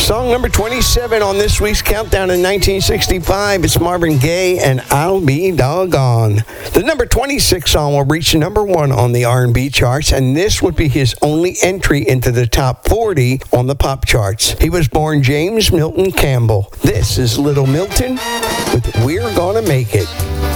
Song number 27 on this week's countdown in 1965. It's Marvin Gaye and I'll Be Doggone. The number 26 song will reach number 1 on the R&B charts, and this would be his only entry into the top 40 on the pop charts. He was born James Milton Campbell. This is Little Milton with We're Gonna Make It.